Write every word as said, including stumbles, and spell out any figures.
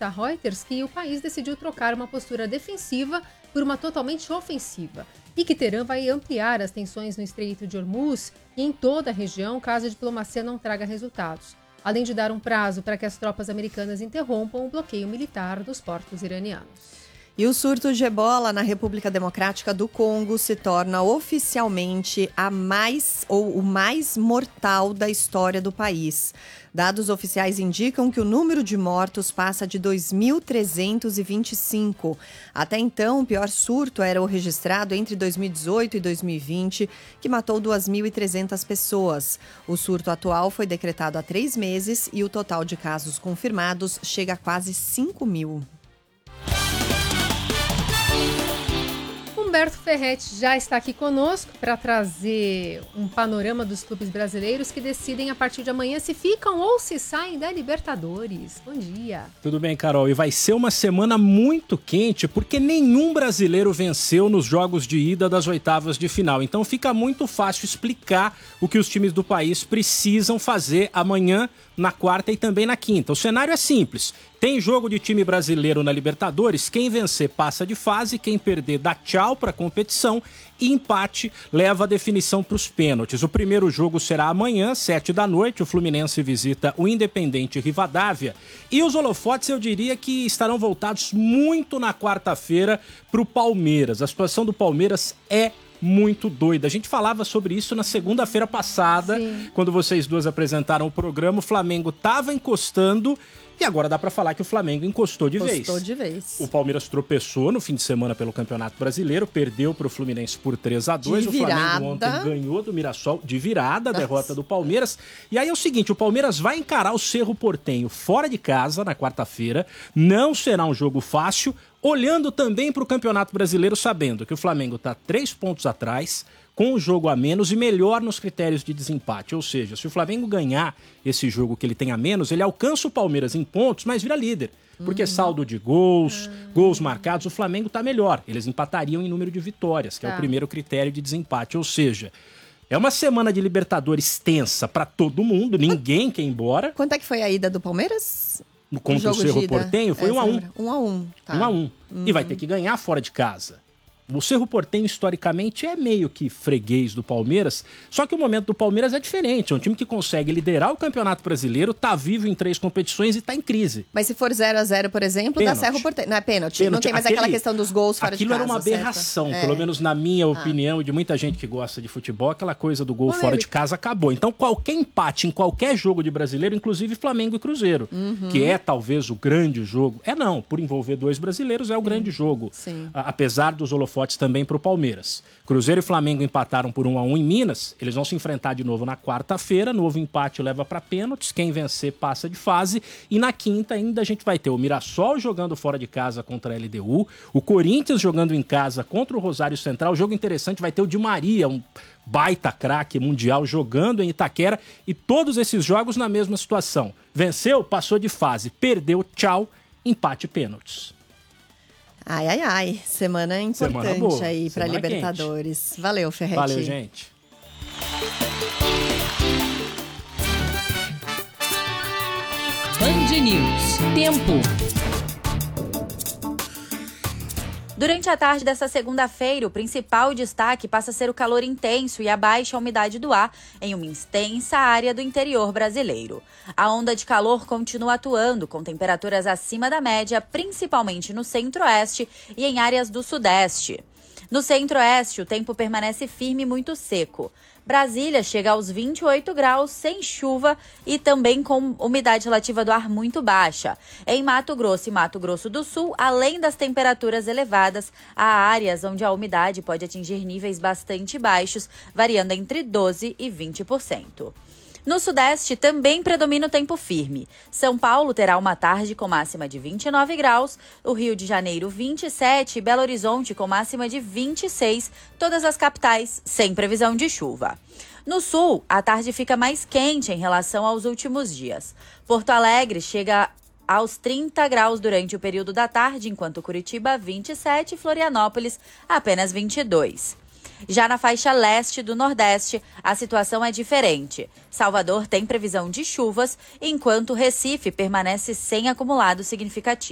revista Reuters que o país decidiu trocar uma postura defensiva por uma totalmente ofensiva e que Teherã vai ampliar as tensões no Estreito de Hormuz e em toda a região caso a diplomacia não traga resultados, além de dar um prazo para que as tropas americanas interrompam o bloqueio militar dos portos iranianos. E o surto de ebola na República Democrática do Congo se torna oficialmente a mais ou o mais mortal da história do país. Dados oficiais indicam que o número de mortos passa de dois mil trezentos e vinte e cinco. Até então, o pior surto era o registrado entre dois mil e dezoito e dois mil e vinte, que matou duas mil e trezentas pessoas. O surto atual foi decretado há três meses e o total de casos confirmados chega a quase cinco mil. Humberto Ferretti já está aqui conosco para trazer um panorama dos clubes brasileiros que decidem a partir de amanhã se ficam ou se saem da Libertadores. Bom dia. Tudo bem, Carol? E vai ser uma semana muito quente porque nenhum brasileiro venceu nos jogos de ida das oitavas de final. Então fica muito fácil explicar o que os times do país precisam fazer amanhã, na quarta e também na quinta. O cenário é simples. Tem jogo de time brasileiro na Libertadores, quem vencer passa de fase, quem perder dá tchau para a competição e empate leva a definição para os pênaltis. O primeiro jogo será amanhã, sete da noite, o Fluminense visita o Independente Rivadavia e os holofotes eu diria que estarão voltados muito na quarta-feira para o Palmeiras. A situação do Palmeiras é muito doida. A gente falava sobre isso na segunda-feira passada, Sim. quando vocês duas apresentaram o programa, o Flamengo estava encostando e agora dá pra falar que o Flamengo encostou de vez. Encostou de vez. O Palmeiras tropeçou no fim de semana pelo Campeonato Brasileiro, perdeu pro Fluminense por três a dois. De o virada. Flamengo ontem ganhou do Mirassol de virada, a derrota do Palmeiras. E aí é o seguinte, o Palmeiras vai encarar o Cerro Porteño fora de casa na quarta-feira. Não será um jogo fácil, olhando também pro Campeonato Brasileiro, sabendo que o Flamengo tá três pontos atrás, com o jogo a menos e melhor nos critérios de desempate. Ou seja, se o Flamengo ganhar esse jogo que ele tem a menos, ele alcança o Palmeiras em pontos, mas vira líder. Porque uhum. saldo de gols, uhum. gols marcados, o Flamengo tá melhor. Eles empatariam em número de vitórias, que tá. é o primeiro critério de desempate. Ou seja, é uma semana de Libertadores tensa para todo mundo, ninguém quer ir embora. Quanto é que foi a ida do Palmeiras? Contra o Cerro Porteño foi um a um. um a um. um a um. E vai ter que ganhar fora de casa. O Cerro Porteño, historicamente, é meio que freguês do Palmeiras, só que o momento do Palmeiras é diferente. É um time que consegue liderar o Campeonato Brasileiro, tá vivo em três competições e tá em crise. Mas se for zero a zero, por exemplo, pênalti. dá Cerro Porteño. Não é pênalti. pênalti. Não tem mais Aquele, aquela questão dos gols fora de casa. Aquilo era uma aberração, certo? pelo é. menos na minha ah. opinião e de muita gente que gosta de futebol, aquela coisa do gol Polêmica. fora de casa acabou. Então qualquer empate em qualquer jogo de brasileiro, inclusive Flamengo e Cruzeiro, uhum. que é talvez o grande jogo. É não, por envolver dois brasileiros é o grande jogo. Sim. A, apesar dos holofotes também pro Palmeiras. Cruzeiro e Flamengo empataram por um a um em Minas. Eles vão se enfrentar de novo na quarta-feira. Novo empate leva para pênaltis. Quem vencer passa de fase. E na quinta ainda a gente vai ter o Mirassol jogando fora de casa contra a L D U. O Corinthians jogando em casa contra o Rosário Central. Jogo interessante, vai ter o Di Maria, um baita craque mundial, jogando em Itaquera. E todos esses jogos na mesma situação. Venceu, passou de fase. Perdeu, tchau, empate pênaltis. Ai, ai, ai. Semana importante Semana boa. aí pra Semana Libertadores. Quente. Valeu, Ferretti. Valeu, gente. Band News. Tempo. Durante a tarde desta segunda-feira, o principal destaque passa a ser o calor intenso e a baixa umidade do ar em uma extensa área do interior brasileiro. A onda de calor continua atuando, com temperaturas acima da média, principalmente no centro-oeste e em áreas do sudeste. No centro-oeste, o tempo permanece firme e muito seco. Brasília chega aos vinte e oito graus, sem chuva e também com umidade relativa do ar muito baixa. Em Mato Grosso e Mato Grosso do Sul, além das temperaturas elevadas, há áreas onde a umidade pode atingir níveis bastante baixos, variando entre doze por cento e vinte por cento. No Sudeste, também predomina o tempo firme. São Paulo terá uma tarde com máxima de vinte e nove graus, o Rio de Janeiro vinte e sete e Belo Horizonte com máxima de vinte e seis, todas as capitais sem previsão de chuva. No Sul, a tarde fica mais quente em relação aos últimos dias. Porto Alegre chega aos trinta graus durante o período da tarde, enquanto Curitiba vinte e sete e Florianópolis apenas vinte e dois. Já na faixa leste do Nordeste, a situação é diferente. Salvador tem previsão de chuvas, enquanto Recife permanece sem acumulado significativo.